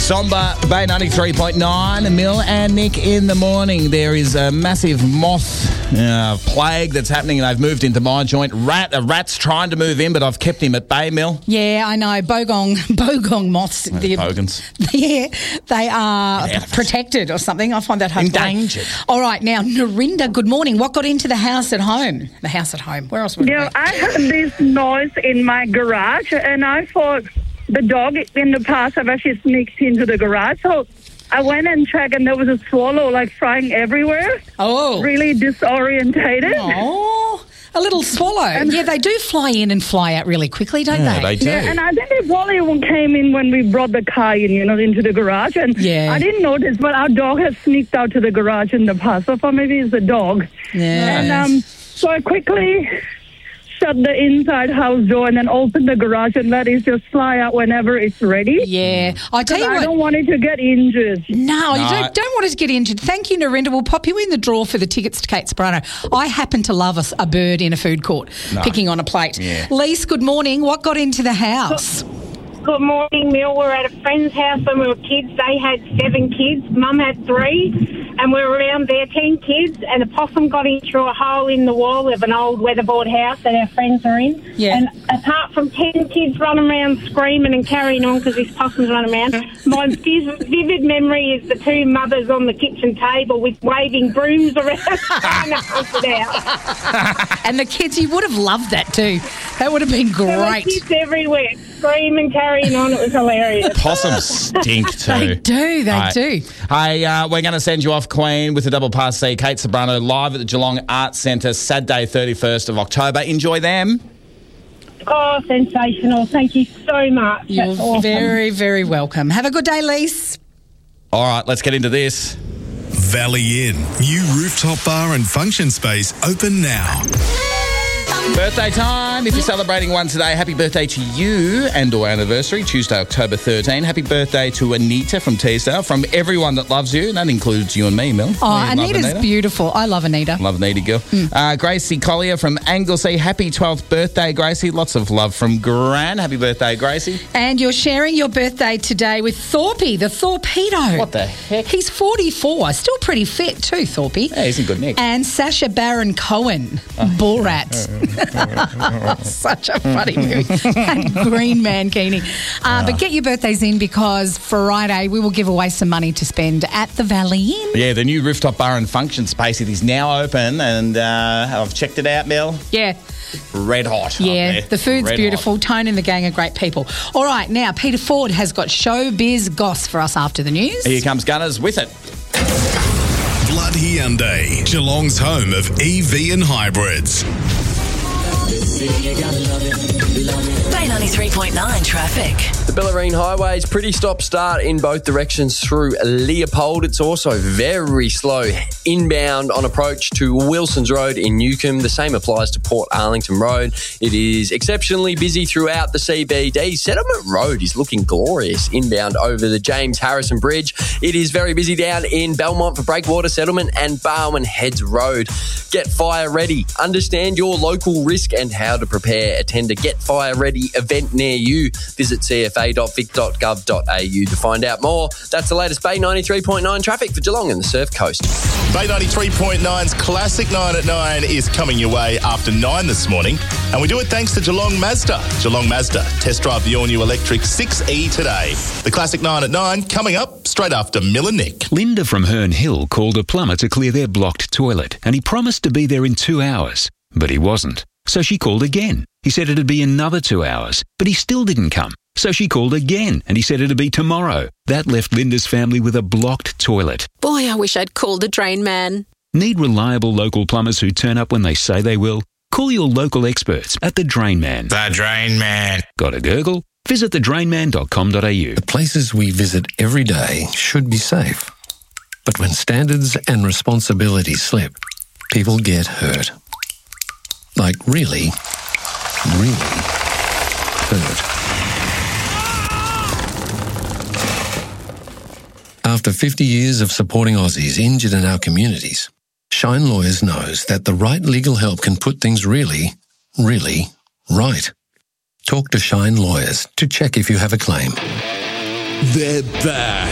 Somber, Bay 93.9, Mill and Nick in the morning. There is a massive moth plague that's happening, and they've moved into my joint. A rat's trying to move in, but I've kept him at bay, Mill. Yeah, I know. Bogong moths. Bogans. Yeah, they are protected or something. I find that hard. Endangered. All right, now, Narinda, good morning. What got into the house at home? The house at home. Where else would it be? I heard this noise in my garage, and I thought the dog in the past have actually sneaked into the garage. So I went and checked, and there was a swallow flying everywhere. Oh. Really disorientated. Oh, a little swallow. Yeah, they do fly in and fly out really quickly, don't they? They do. Yeah, and I think it probably came in when we brought the car in, into the garage. And I didn't notice, but our dog has sneaked out to the garage in the past. So I thought maybe it's the dog. Yeah. And so I quickly shut the inside house door and then open the garage and let it just fly out whenever it's ready. Yeah. I tell you what, I don't want it to get injured. No, you don't want it to get injured. Thank you, Narinda. We'll pop you in the draw for the tickets to Kate Soprano. I happen to love a bird in a food court picking on a plate. Yeah. Lise, good morning. What got into the house? Good morning, Mill. We're at a friend's house when we were kids. They had 7 kids. Mum had 3. And we were around there, 10 kids, and a possum got in through a hole in the wall of an old weatherboard house that our friends are in. Yeah. And apart from 10 kids running around screaming and carrying on because this possum's running around, my vivid memory is the 2 mothers on the kitchen table with waving brooms around trying to hunt it out. And the kids, you would have loved that too. That would have been There were great. kids everywhere, screaming, carrying on. It was hilarious. Possums stink too. They do. Hey, we're going to send you off, Queen, with a double pass C. Kate Soprano live at the Geelong Arts Centre, Saturday 31st of October. Enjoy them. Oh, sensational. Thank you so much. You're That's awesome. very, very welcome. Have a good day, Lise. All right, let's get into this. Valley Inn, new rooftop bar and function space open now. Birthday time. If you're celebrating one today, happy birthday to you and or anniversary, Tuesday, October 13. Happy birthday to Anita from Teesdale, from everyone that loves you. And that includes you and me, Mel. Oh, Anita's beautiful. I love Anita. Love Anita, girl. Gracie Collier from Anglesea. Happy 12th birthday, Gracie. Lots of love from Gran. Happy birthday, Gracie. And you're sharing your birthday today with Thorpey, the Thorpedo. What the heck? He's 44. Still pretty fit too, Thorpey. Yeah, he's in good nick. And Sacha Baron Cohen, Borat. Such a funny movie. And Green Mankini. But get your birthdays in, because Friday we will give away some money to spend at the Valley Inn. Yeah, the new rooftop bar and function space, it is now open, and I've checked it out, Mel. Yeah. Red hot. Yeah, the food's beautiful. Hot. Tone and the gang are great people. All right, now Peter Ford has got showbiz goss for us after the news. Here comes Gunners with it. Blood Hyundai, Geelong's home of EV and hybrids. Bay 93.9 traffic. The Bellarine Highway is pretty stop-start in both directions through Leopold. It's also very slow inbound on approach to Wilson's Road in Newcombe. The same applies to Port Arlington Road. It is exceptionally busy throughout the CBD. Settlement Road is looking glorious inbound over the James Harrison Bridge. It is very busy down in Belmont for Breakwater Settlement and Barwon Heads Road. Get fire ready. Understand your local risk and how to prepare. Attend a Get Fire Ready event near you. Visit cfa.vic.gov.au to find out more. That's the latest Bay 93.9 traffic for Geelong and the Surf Coast. Bay 93.9's Classic 9 at 9 is coming your way after 9 this morning. And we do it thanks to Geelong Mazda. Geelong Mazda. Test drive the all-new electric 6E today. The Classic 9 at 9 coming up straight after Mill and Nick. Linda from Herne Hill called a plumber to clear their blocked toilet, and he promised to be there in 2 hours, but he wasn't. So she called again. He said it'd be another 2 hours, but he still didn't come. So she called again, and he said it'd be tomorrow. That left Linda's family with a blocked toilet. Boy, I wish I'd called a drain man. Need reliable local plumbers who turn up when they say they will? Call your local experts at The Drain Man. The Drain Man. Got a gurgle? Visit thedrainman.com.au. The places we visit every day should be safe. But when standards and responsibilities slip, people get hurt. Like really, really hurt. After 50 years of supporting Aussies injured in our communities, Shine Lawyers knows that the right legal help can put things really, really right. Talk to Shine Lawyers to check if you have a claim. They're back.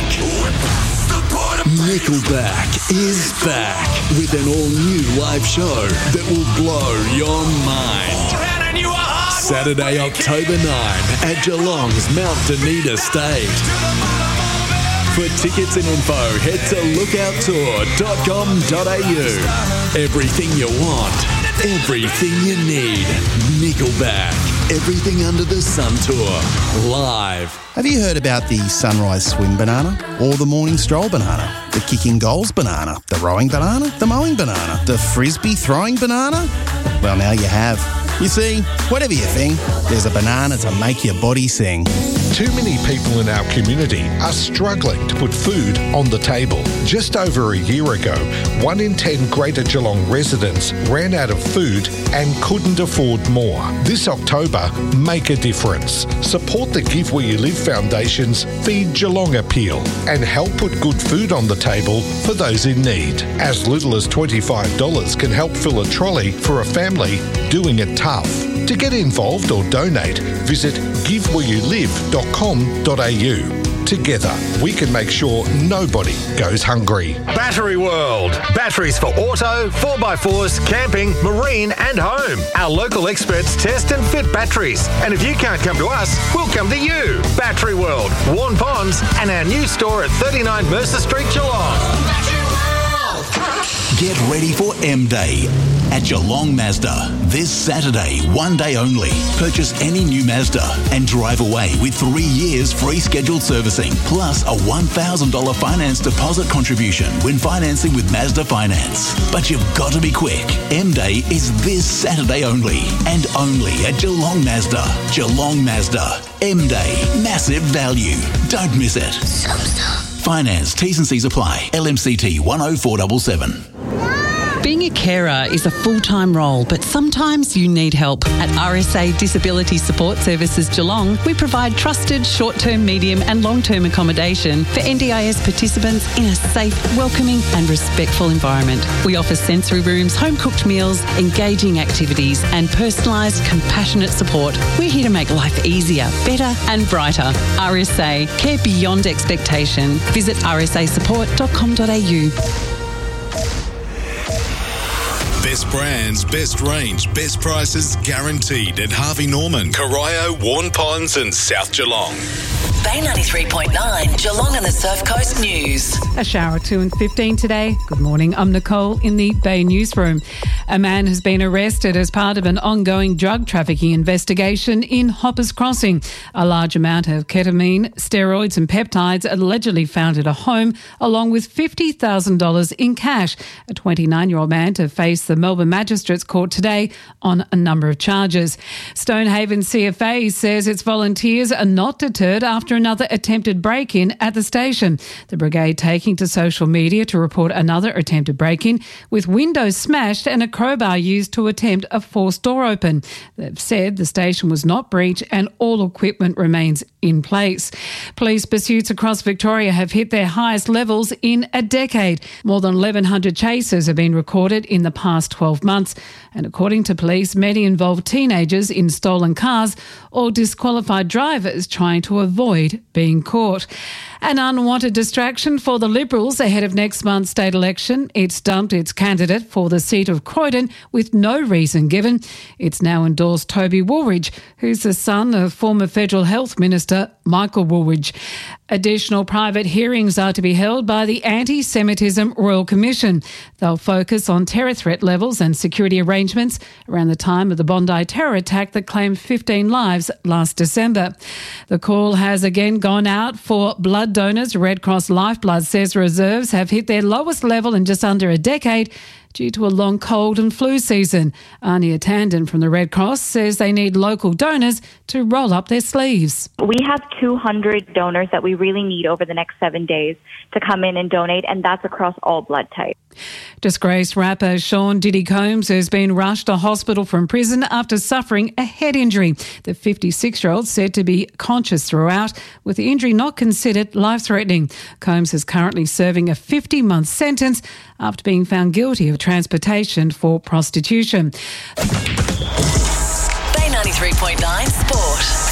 Nickelback is back with an all-new live show that will blow your mind. Saturday, October 9 at Geelong's Mount Dunedin State. For tickets and info, head to lookouttour.com.au. Everything you want, everything you need. Nickelback. Everything Under the Sun Tour. Live. Have you heard about the sunrise swim banana? Or the morning stroll banana? The kicking goals banana? The rowing banana? The mowing banana? The frisbee throwing banana? Well, now you have. You see, whatever you think, there's a banana to make your body sing. Too many people in our community are struggling to put food on the table. Just over a year ago, 1 in 10 Greater Geelong residents ran out of food and couldn't afford more. This October, make a difference. Support the Give Where You Live Foundation's Feed Geelong appeal and help put good food on the table for those in need. As little as $25 can help fill a trolley for a family doing it tough. To get involved or donate, visit givewhereyoulive.com.au. Together, we can make sure nobody goes hungry. Battery World. Batteries for auto, 4x4s, camping, marine and home. Our local experts test and fit batteries. And if you can't come to us, we'll come to you. Battery World, Warn Ponds and our new store at 39 Mercer Street, Geelong. Get ready for M Day at Geelong Mazda. This Saturday, one day only. Purchase any new Mazda and drive away with 3 years free scheduled servicing, plus a $1,000 finance deposit contribution when financing with Mazda Finance. But you've got to be quick. M Day is this Saturday only, and only at Geelong Mazda. Geelong Mazda. M Day. Massive value. Don't miss it. Finance, T's and C's apply. LMCT 10477. Being a carer is a full-time role, but sometimes you need help. At RSA Disability Support Services Geelong, we provide trusted short-term, medium and long-term accommodation for NDIS participants in a safe, welcoming and respectful environment. We offer sensory rooms, home-cooked meals, engaging activities and personalised, compassionate support. We're here to make life easier, better and brighter. RSA, care beyond expectation. Visit rsasupport.com.au. Best brands, best range, best prices guaranteed at Harvey Norman, Corio, Warn Ponds and South Geelong. Bay 93.9, Geelong and the Surf Coast News. A shower at 2:15 today. Good morning, I'm Nicole in the Bay Newsroom. A man has been arrested as part of an ongoing drug trafficking investigation in Hoppers Crossing. A large amount of ketamine, steroids and peptides allegedly found at a home, along with $50,000 in cash. A 29-year-old man to face the Melbourne Magistrates Court today on a number of charges. Stonehaven CFA says its volunteers are not deterred after another attempted break-in at the station. The brigade taking to social media to report another attempted break-in with windows smashed and a crowbar used to attempt a forced door open. They've said the station was not breached and all equipment remains in place. Police pursuits across Victoria have hit their highest levels in a decade. More than 1,100 chases have been recorded in the past 12 months. And according to police, many involved teenagers in stolen cars or disqualified drivers trying to avoid being caught. An unwanted distraction for the Liberals ahead of next month's state election. It's dumped its candidate for the seat of Croydon with no reason given. It's now endorsed Toby Woolridge, who's the son of former Federal Health Minister Michael Woolridge. Additional private hearings are to be held by the Anti-Semitism Royal Commission. They'll focus on terror threat levels and security arrangements around the time of the Bondi terror attack that claimed 15 lives last December. The call has again gone out for blood donors. Red Cross Lifeblood says reserves have hit their lowest level in just under a decade due to a long cold and flu season. Anya Tandon from the Red Cross says they need local donors to roll up their sleeves. We have 200 donors that we really need over the next 7 days to come in and donate, and that's across all blood types. Disgraced rapper Sean Diddy Combs has been rushed to hospital from prison after suffering a head injury. The 56-year-old said to be conscious throughout, with the injury not considered life-threatening. Combs is currently serving a 50-month sentence after being found guilty of transportation for prostitution. Bay 93.9 Sport.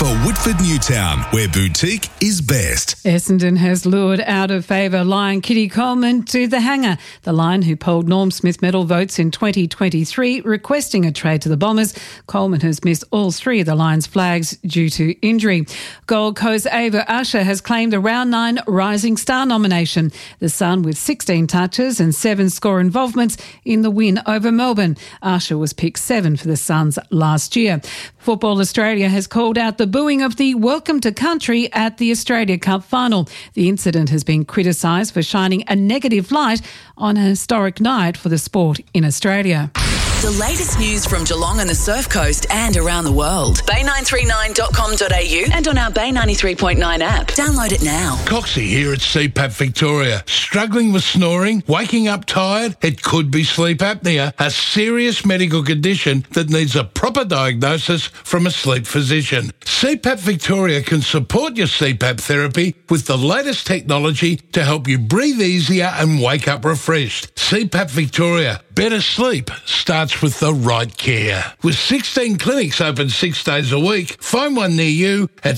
for Woodford Newtown, where boutique is best. Essendon has lured out of favour Lion Kitty Coleman to the hanger. The Lion, who polled Norm Smith medal votes in 2023, requesting a trade to the Bombers. Coleman has missed all three of the Lions' flags due to injury. Gold Coast Ava Usher has claimed the Round 9 Rising Star nomination. The Sun with 16 touches and 7 score involvements in the win over Melbourne. Usher was picked 7 for the Suns last year. Football Australia has called out the booing of the Welcome to Country at the Australia Cup final. The incident has been criticised for shining a negative light on a historic night for the sport in Australia. The latest news from Geelong and the Surf Coast and around the world. Bay939.com.au and on our Bay 93.9 app. Download it now. Coxie here at CPAP Victoria. Struggling with snoring? Waking up tired? It could be sleep apnea, a serious medical condition that needs a proper diagnosis from a sleep physician. CPAP Victoria can support your CPAP therapy with the latest technology to help you breathe easier and wake up refreshed. CPAP Victoria. Better sleep starts with the right care. With 16 clinics open 6 days a week, find one near you at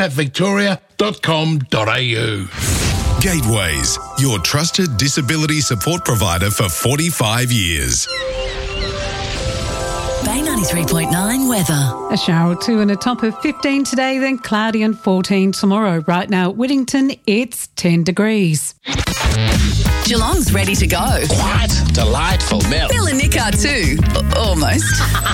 cpatvictoria.com.au. Gateways, your trusted disability support provider for 45 years. Bay 93.9 weather. A shower or two and a top of 15 today, then cloudy and 14 tomorrow. Right now at Whittington, it's 10 degrees. Geelong's ready to go. Quite delightful, Mel. Bill and Nick are too. Almost.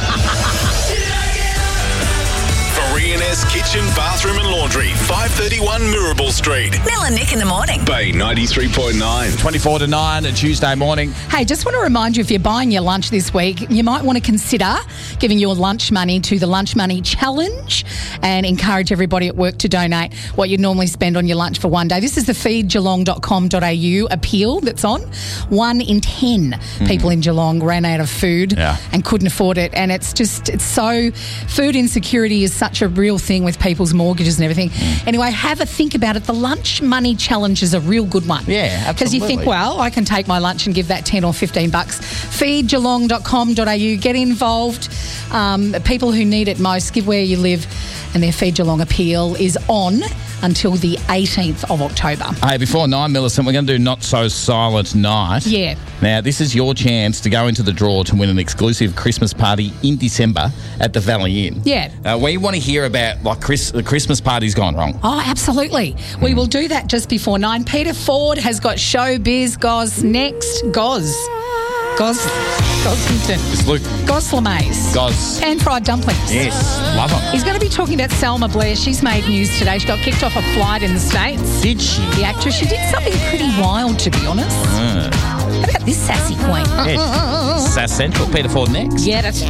Korean S Kitchen, Bathroom and Laundry, 531 Mirabel Street. Bill and Nick in the morning. Bay 93.9. 24 to 9, a Tuesday morning. Hey, just want to remind you, if you're buying your lunch this week, you might want to consider giving your lunch money to the Lunch Money Challenge and encourage everybody at work to donate what you'd normally spend on your lunch for one day. This is the feedgeelong.com.au appeal that's on. 1 in 10 people in Geelong ran out of food and couldn't afford it. And it's so, food insecurity is such a real thing with people's mortgages and everything. Anyway, have a think about it. The Lunch Money Challenge is a real good one. Yeah, absolutely. Because you think, well, I can take my lunch and give that 10 or 15 bucks. Feedgeelong.com.au. Get involved. People who need it most, give where you live. And their Feed Geelong appeal is on until the 18th of October. Hey, before 9, Millicent, we're going to do Not So Silent Night. Yeah. Now, this is your chance to go into the draw to win an exclusive Christmas party in December at the Valley Inn. Yeah. We want to hear about, like, the Christmas party's gone wrong. Oh, absolutely. We will do that just before 9. Peter Ford has got Showbiz Goz next. Gosington. It's Luke. Goslamaze. Goz. And fried dumplings. Yes, love them. He's going to be talking about Selma Blair. She's made news today. She got kicked off a flight in the States. Did she? The actress. She did something pretty wild, to be honest. How about this sassy queen? Yes. Sass Central. Peter Ford next. Yeah, that's